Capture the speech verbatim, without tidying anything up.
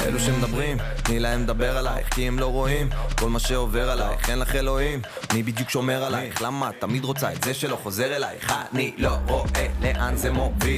אלו שמדברים, תני להם לדבר עלייך, כי הם לא רואים כל מה שעובר עלייך. אין לך אלוהים, מי בדיוק שומר עלייך? למה תמיד רוצה את זה שלא חוזר אלייך? אני לא רואה לאן זה מוביל,